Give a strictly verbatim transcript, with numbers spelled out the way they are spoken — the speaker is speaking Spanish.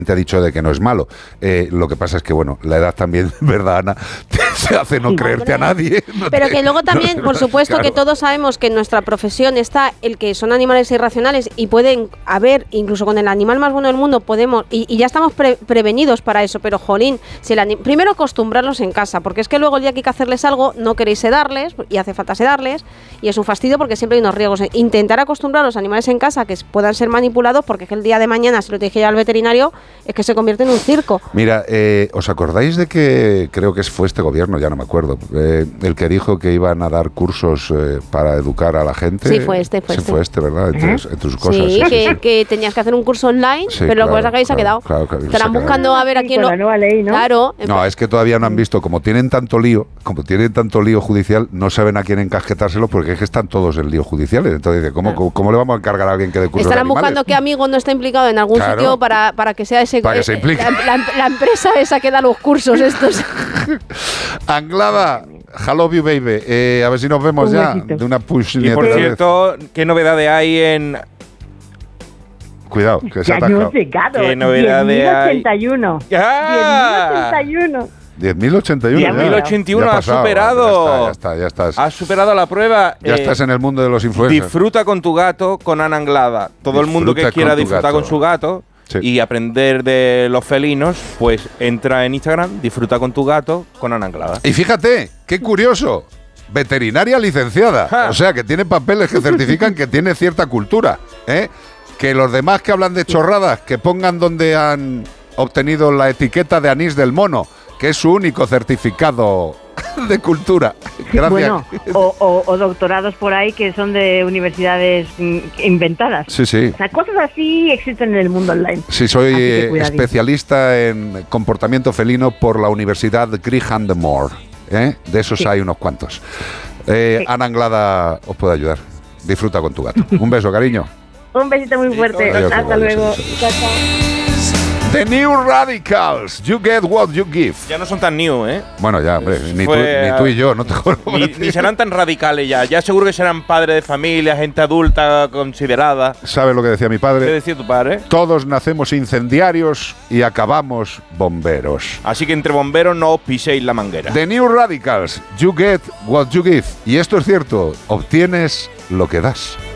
te ha dicho de que no es malo. Eh, lo que pasa es que, bueno, la edad también, ¿verdad, Ana? Te hace no creerte a nadie. No Pero te, que luego también, no, por supuesto, claro, que todos sabemos que en nuestra profesión está el que son animales irracionales y pueden haber, incluso con el animal más bueno del mundo, podemos, y, y ya estamos pre- prevenidos para eso, pero jolín, si el anim- primero acostumbrarlos en casa, porque es que luego el día que hay que hacerles algo, no queréis sedarles, y hace falta sedarles, y es un fastidio porque siempre hay unos riesgos. Intentar acostumbrar a los animales en casa que puedan ser manipulados, porque es que el día de mañana, si lo te dije ya al veterinario, es que se convierte en un circo. Mira, eh, ¿os acordáis de que, creo que fue este gobierno, ya no me acuerdo, eh, el que dijo que iban a dar cursos eh, para educar a la gente? Sí, fue este, fue sí, este. fue este, ¿verdad? Entre, entre tus cosas. Sí, sí, que, sí, sí. que tenías que hacer un curso online, Sí, pero claro, lo que pasa es que ahí se ha claro, quedado. claro, claro, Estarán se ha buscando quedado. a ver a quién con lo... la nueva ley, ¿no? Claro. No, es que todavía no han visto, como tienen tanto lío, como tienen tanto lío judicial, no saben a quién encasquetárselo porque es que están todos en líos judiciales. Entonces, ¿cómo, ¿cómo, cómo le vamos a encargar a alguien que dé cursos de Estarán animales? buscando qué amigo no está implicado en algún Claro. sitio para, para que sea ese... Para que se implique. La, la, la empresa esa que da los cursos estos. Anglada, hello you baby. Eh, a ver si nos vemos Un ya besito. de una push. Y por cierto, ¿qué novedades hay en...? Cuidado, que se ha Ya hemos atascado. llegado. ¿Qué novedades hay? diez mil ochenta y uno. ¡Ah! diez mil ochenta y uno. diez mil ochenta y uno. diez mil ochenta y uno Ya ha ha pasado, superado. Ya está, ya está. Ya estás, Has superado la prueba. ya Eh, estás en el mundo de los influencers. Disfruta con tu gato con Ana Anglada. Todo el mundo que Disfruta quiera con tu disfrutar gato. con su gato Sí. y aprender de los felinos, pues entra en Instagram, disfruta con tu gato con Ana Anglada. Y fíjate, qué curioso. Veterinaria licenciada. Ja. O sea, que tiene papeles que certifican que tiene cierta cultura. ¿eh? Que los demás que hablan de chorradas, que pongan donde han obtenido la etiqueta de anís del mono, que es su único certificado de cultura. Gracias. Bueno, o, o, o doctorados por ahí que son de universidades mm, inventadas. Sí, sí. O sea, cosas así existen en el mundo online. Sí, soy Así que eh, cuidadito. especialista en comportamiento felino por la Universidad Graham de Moore. ¿eh? De esos Sí. hay unos cuantos. Eh, Sí. Ana Anglada os puede ayudar. Disfruta con tu gato. Un beso, cariño. Un besito muy fuerte. Adiós, Hasta adiós, luego. adiós, Chao, chao. The New Radicals. You get what you give. Ya no son tan new, ¿eh? Bueno, ya, hombre, ni, tú, Fue, ni tú y yo, no te jodas. Ni, ni serán tan radicales ya. Ya seguro que serán padres de familia, gente adulta considerada. ¿Sabes lo que decía mi ¿Qué padre? decía tu padre? Todos nacemos incendiarios y acabamos bomberos. Así que entre bomberos no os piséis la manguera. The New Radicals. You get what you give. Y esto es cierto, obtienes lo que das.